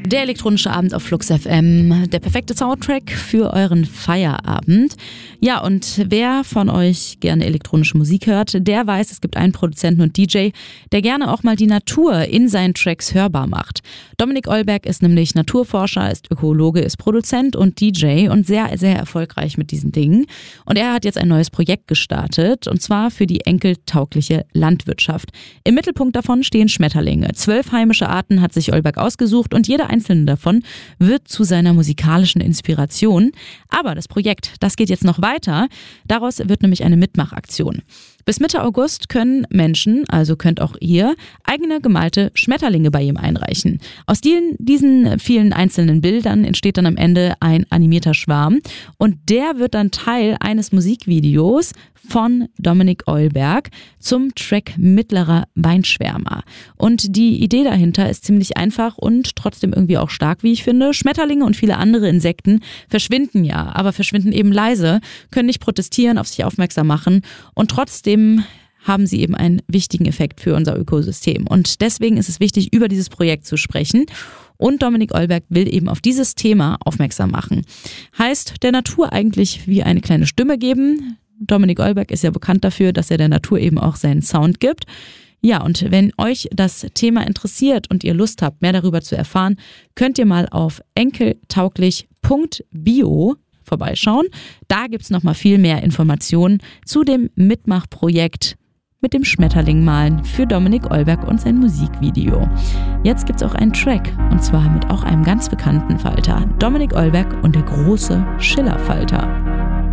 Der elektronische Abend auf Flux FM, der perfekte Soundtrack für euren Feierabend. Ja, und wer von euch gerne elektronische Musik hört, der weiß, es gibt einen Produzenten und DJ, der gerne auch mal die Natur in seinen Tracks hörbar macht. Dominik Eulberg ist nämlich Naturforscher, ist Ökologe, ist Produzent und DJ und sehr, sehr erfolgreich mit diesen Dingen. Und er hat jetzt ein neues Projekt gestartet, und zwar für die enkeltaugliche Landwirtschaft. Im Mittelpunkt davon stehen Schmetterlinge. 12 heimische Arten hat sich Eulberg ausgesucht und jeder einzelne davon wird zu seiner musikalischen Inspiration. Aber das Projekt, das geht jetzt noch weiter. Daraus wird nämlich eine Mitmachaktion. Bis Mitte August können Menschen, also könnt auch ihr, eigene gemalte Schmetterlinge bei ihm einreichen. Aus diesen vielen einzelnen Bildern entsteht dann am Ende ein animierter Schwarm und der wird dann Teil eines Musikvideos von Dominik Eulberg zum Track Mittlerer Weinschwärmer. Und die Idee dahinter ist ziemlich einfach und trotzdem irgendwie auch stark, wie ich finde. Schmetterlinge und viele andere Insekten verschwinden ja, aber verschwinden eben leise, können nicht protestieren, auf sich aufmerksam machen und trotzdem haben sie eben einen wichtigen Effekt für unser Ökosystem. Und deswegen ist es wichtig, über dieses Projekt zu sprechen. Und Dominik Eulberg will eben auf dieses Thema aufmerksam machen. Heißt, der Natur eigentlich wie eine kleine Stimme geben. Dominik Eulberg ist ja bekannt dafür, dass er der Natur eben auch seinen Sound gibt. Ja, und wenn euch das Thema interessiert und ihr Lust habt, mehr darüber zu erfahren, könnt ihr mal auf enkeltauglich.bio vorbeischauen. Da gibt's noch mal viel mehr Informationen zu dem Mitmachprojekt mit dem Schmetterling malen für Dominik Eulberg und sein Musikvideo. Jetzt gibt's auch einen Track und zwar mit auch einem ganz bekannten Falter, Dominik Eulberg und der große Schillerfalter.